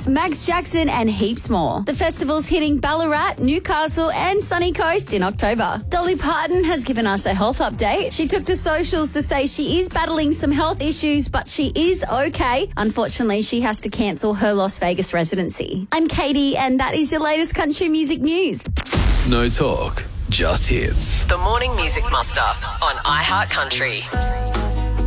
X, Max Jackson and heaps more. The festival's hitting Ballarat, Newcastle and Sunny Coast in October. Dolly Parton has given us a health update. She took to socials to say she is battling some health issues, but she is okay. Unfortunately, she has to cancel her Las Vegas residency. I'm Katie, and that is your latest country music news. No talk, just hits. The Morning Music Muster on iHeart Country.